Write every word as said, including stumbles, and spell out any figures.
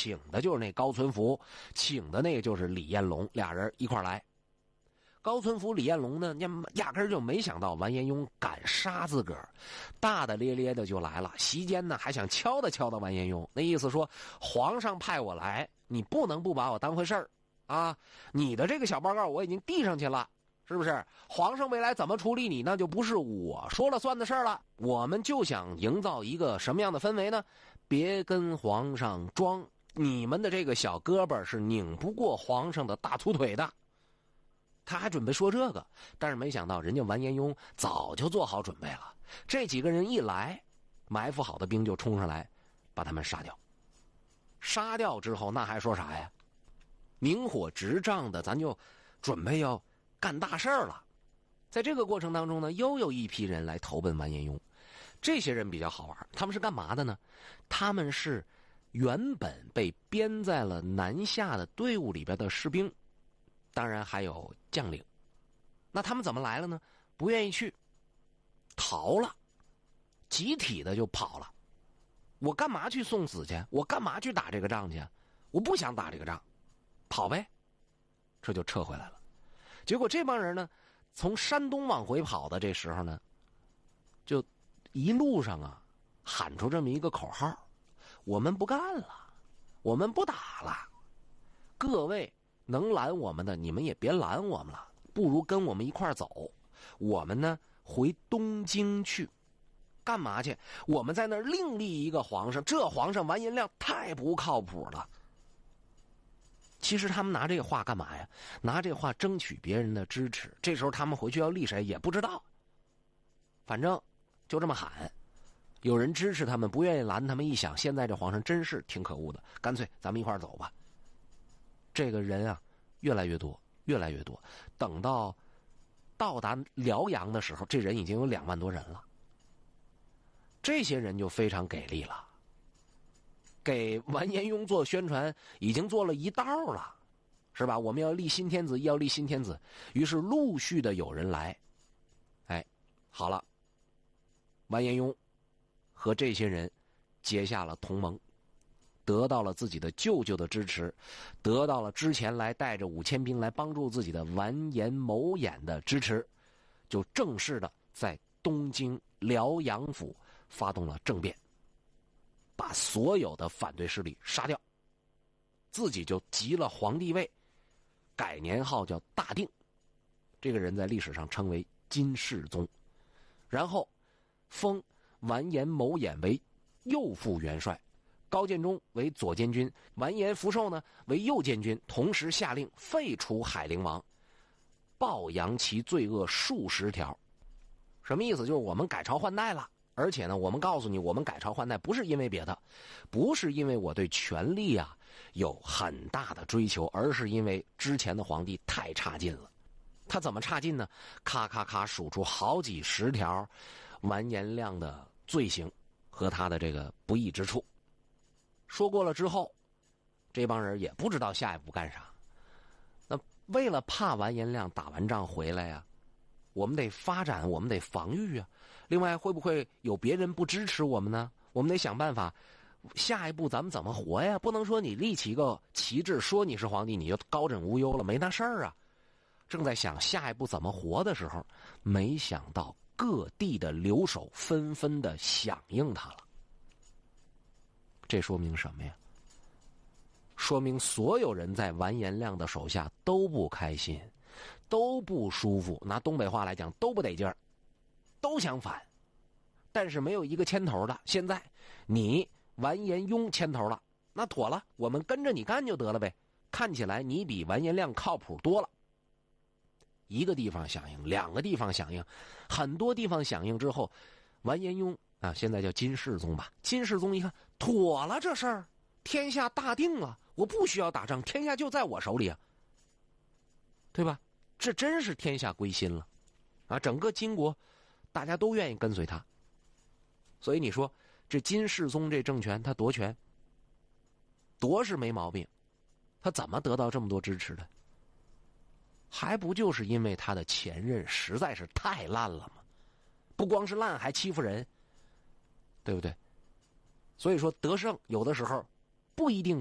请的就是那高存福，请的那个就是李彦龙，俩人一块来。高存福、李彦龙呢，压根儿就没想到完颜雍敢杀自个儿，大大咧咧的就来了。席间呢，还想敲打敲打完颜雍，那意思说，皇上派我来，你不能不把我当回事儿啊！你的这个小报告我已经递上去了，是不是？皇上未来怎么处理你，那就不是我说了算的事儿了。我们就想营造一个什么样的氛围呢？别跟皇上装，你们的这个小胳膊是拧不过皇上的大粗腿的。他还准备说这个，但是没想到人家完颜雍早就做好准备了。这几个人一来，埋伏好的兵就冲上来，把他们杀掉。杀掉之后，那还说啥呀？明火执仗的，咱就准备要干大事儿了。在这个过程当中呢，又有一批人来投奔完颜雍。这些人比较好玩，他们是干嘛的呢？他们是原本被编在了南下的队伍里边的士兵。当然还有将领，那他们怎么来了呢？不愿意去，逃了，集体的就跑了。我干嘛去送死去？我干嘛去打这个仗去？我不想打这个仗，跑呗，这就撤回来了。结果这帮人呢，从山东往回跑的这时候呢，就一路上啊喊出这么一个口号：我们不干了，我们不打了，各位能拦我们的，你们也别拦我们了，不如跟我们一块走。我们呢，回东京去，干嘛去？我们在那儿另立一个皇上，这皇上完颜亮太不靠谱了。其实他们拿这个话干嘛呀？拿这话争取别人的支持。这时候他们回去要立谁也不知道，反正就这么喊。有人支持他们，不愿意拦他们。一想，现在这皇上真是挺可恶的，干脆咱们一块儿走吧。这个人啊，越来越多，越来越多。等到到达辽阳的时候，这人已经有两万多人了。这些人就非常给力了，给完颜雍做宣传，已经做了一道了，是吧？我们要立新天子，要立新天子。于是陆续的有人来，哎，好了，完颜雍和这些人结下了同盟。得到了自己的舅舅的支持，得到了之前来带着五千兵来帮助自己的完颜谋衍的支持，就正式的在东京辽阳府发动了政变，把所有的反对势力杀掉，自己就即了皇帝位，改年号叫大定。这个人在历史上称为金世宗，然后封完颜谋衍为右副元帅，高建中为左监军，完颜福寿呢为右监军，同时下令废除海陵王，报扬其罪恶数十条。什么意思？就是我们改朝换代了，而且呢，我们告诉你，我们改朝换代不是因为别的，不是因为我对权力啊有很大的追求，而是因为之前的皇帝太差劲了。他怎么差劲呢？咔咔咔数出好几十条完颜亮的罪行和他的这个不义之处。说过了之后，这帮人也不知道下一步干啥。那为了怕完颜亮打完仗回来呀，我们得发展，我们得防御啊。另外，会不会有别人不支持我们呢？我们得想办法，下一步咱们怎么活呀？不能说你立起一个旗帜，说你是皇帝，你就高枕无忧了，没那事儿啊。正在想下一步怎么活的时候，没想到各地的留守纷纷的响应他了。这说明什么呀？说明所有人在完颜亮的手下都不开心，都不舒服。拿东北话来讲，都不得劲儿，都想反，但是没有一个牵头的。现在你完颜雍牵头了，那妥了，我们跟着你干就得了呗。看起来你比完颜亮靠谱多了。一个地方响应，两个地方响应，很多地方响应之后，完颜雍啊，现在叫金世宗吧。金世宗一看，妥了，这事儿天下大定了，我不需要打仗，天下就在我手里啊，对吧？这真是天下归心了啊！整个金国大家都愿意跟随他。所以你说这金世宗这政权他夺权夺是没毛病，他怎么得到这么多支持的？还不就是因为他的前任实在是太烂了吗？不光是烂，还欺负人，对不对？所以说得胜有的时候不一定